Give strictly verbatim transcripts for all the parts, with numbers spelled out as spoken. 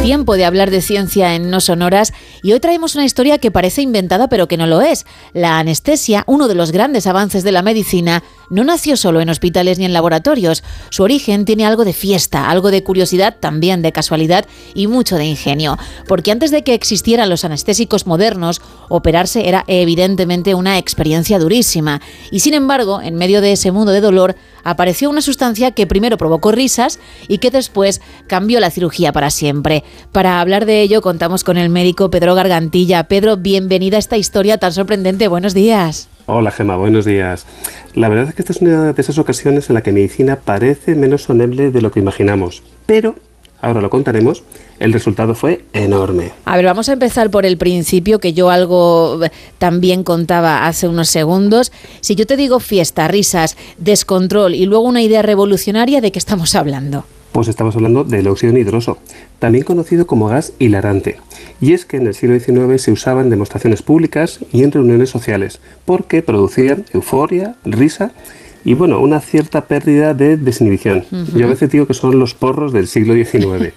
Tiempo de hablar de ciencia en No Sonoras y hoy traemos una historia que parece inventada pero que no lo es. La anestesia, uno de los grandes avances de la medicina, no nació solo en hospitales ni en laboratorios. Su origen tiene algo de fiesta, algo de curiosidad, también de casualidad y mucho de ingenio. Porque antes de que existieran los anestésicos modernos, operarse era evidentemente una experiencia durísima. Y sin embargo, en medio de ese mundo de dolor, apareció una sustancia que primero provocó risas y que después cambió la cirugía para siempre. Para hablar de ello contamos con el médico Pedro Gargantilla. Pedro, bienvenida a esta historia tan sorprendente. Buenos días. Hola Gemma, buenos días. La verdad es que esta es una de esas ocasiones en la que medicina parece menos solemne de lo que imaginamos, pero ahora lo contaremos, el resultado fue enorme. A ver, vamos a empezar por el principio, que yo algo también contaba hace unos segundos. Si yo te digo fiesta, risas, descontrol y luego una idea revolucionaria, ¿de qué estamos hablando? Pues estamos hablando del óxido nitroso, también conocido como gas hilarante. Y es que en el siglo diecinueve se usaba en demostraciones públicas y en reuniones sociales, porque producían euforia, risa y, bueno, una cierta pérdida de desinhibición. Uh-huh. Yo a veces digo que son los porros del siglo diecinueve.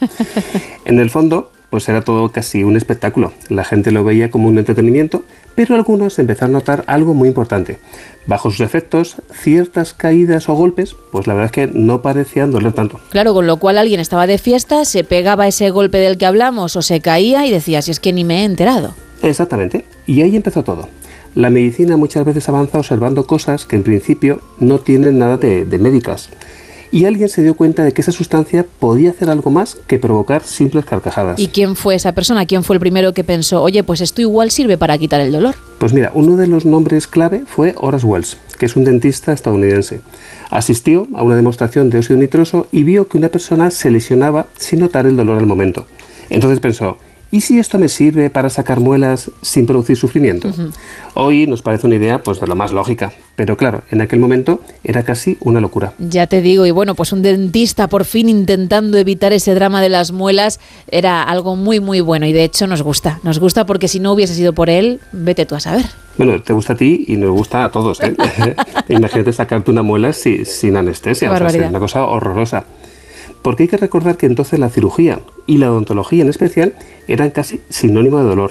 En el fondo, pues era todo casi un espectáculo. La gente lo veía como un entretenimiento, pero algunos empezaron a notar algo muy importante. Bajo sus efectos, ciertas caídas o golpes, pues la verdad es que no parecían doler tanto. Claro, con lo cual alguien estaba de fiesta, se pegaba ese golpe del que hablamos o se caía y decía, si es que ni me he enterado. Exactamente, y ahí empezó todo. La medicina muchas veces avanza observando cosas que en principio no tienen nada de, de médicas. Y alguien se dio cuenta de que esa sustancia podía hacer algo más que provocar simples carcajadas. ¿Y quién fue esa persona? ¿Quién fue el primero que pensó, oye, pues esto igual sirve para quitar el dolor? Pues mira, uno de los nombres clave fue Horace Wells, que es un dentista estadounidense. Asistió a una demostración de óxido nitroso y vio que una persona se lesionaba sin notar el dolor al momento. Entonces pensó, ¿y si esto me sirve para sacar muelas sin producir sufrimiento? Uh-huh. Hoy nos parece una idea pues de lo más lógica, pero claro, en aquel momento era casi una locura. Ya te digo, y bueno, pues un dentista por fin intentando evitar ese drama de las muelas era algo muy muy bueno y de hecho nos gusta, nos gusta porque si no hubiese sido por él, vete tú a saber. Bueno, te gusta a ti y nos gusta a todos, ¿eh? Imagínate sacarte una muela sin, sin anestesia, o sea, es una cosa horrorosa. Porque hay que recordar que entonces la cirugía y la odontología en especial eran casi sinónimo de dolor.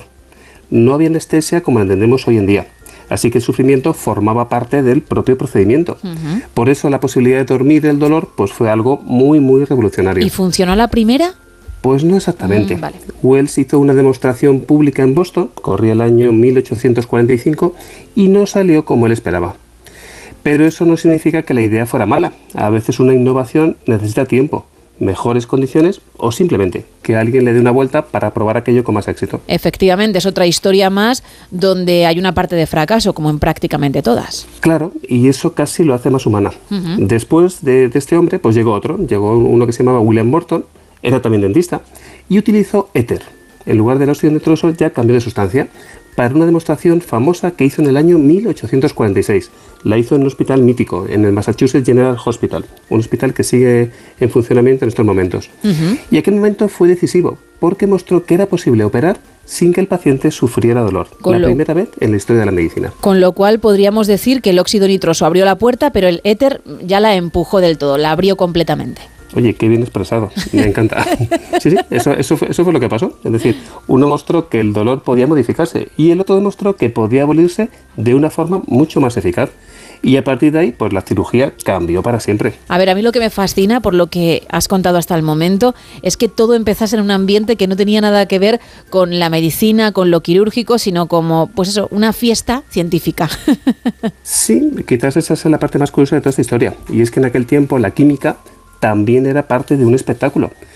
No había anestesia como la entendemos hoy en día, así que el sufrimiento formaba parte del propio procedimiento. Uh-huh. Por eso la posibilidad de dormir el dolor pues fue algo muy muy revolucionario. ¿Y funcionó la primera? Pues no exactamente. Mm, vale. Wells hizo una demostración pública en Boston, corría el año mil ochocientos cuarenta y cinco y no salió como él esperaba. Pero eso no significa que la idea fuera mala. A veces una innovación necesita tiempo, mejores condiciones o simplemente que alguien le dé una vuelta para probar aquello con más éxito. Efectivamente, es otra historia más donde hay una parte de fracaso, como en prácticamente todas. Claro, y eso casi lo hace más humana. Uh-huh. Después de, de este hombre, pues llegó otro, llegó uno que se llamaba William Morton, era también dentista, y utilizó éter. En lugar del óxido nitroso ya cambió de sustancia para una demostración famosa que hizo en el año mil ochocientos cuarenta y seis. La hizo en un hospital mítico, en el Massachusetts General Hospital, un hospital que sigue en funcionamiento en estos momentos. Uh-huh. Y aquel momento fue decisivo, porque mostró que era posible operar sin que el paciente sufriera dolor. Con la lo... primera vez en la historia de la medicina. Con lo cual podríamos decir que el óxido nitroso abrió la puerta, pero el éter ya la empujó del todo, la abrió completamente. Oye, qué bien expresado, me encanta. Sí, sí, eso, eso, fue, eso fue lo que pasó. Es decir, uno mostró que el dolor podía modificarse y el otro demostró que podía abolirse de una forma mucho más eficaz. Y a partir de ahí, pues la cirugía cambió para siempre. A ver, a mí lo que me fascina, por lo que has contado hasta el momento, es que todo empezase en un ambiente que no tenía nada que ver con la medicina, con lo quirúrgico, sino como, pues eso, una fiesta científica. Sí, quizás esa es la parte más curiosa de toda esta historia. Y es que en aquel tiempo la química también era parte de un espectáculo.